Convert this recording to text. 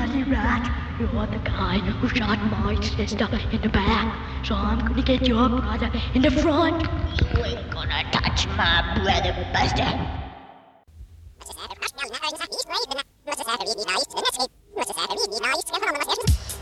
bloody rat. You're the guy who shot my sister in the back. So I'm gonna get your brother in the front. You ain't gonna touch my brother, Buster. Necessary,